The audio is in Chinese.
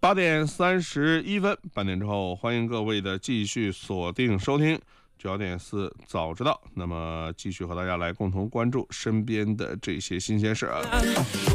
8:31，半点之后，欢迎各位的继续锁定收听9点4早知道。那么继续和大家来共同关注身边的这些新鲜事啊。